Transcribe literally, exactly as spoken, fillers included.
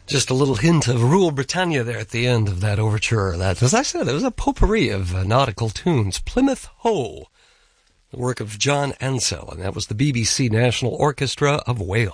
Just a little hint of Rule Britannia there at the end of that overture. That, as I said, it was a potpourri of uh, nautical tunes. Plymouth Hoe, the work of John Ansell, and that was the B B C National Orchestra of Wales.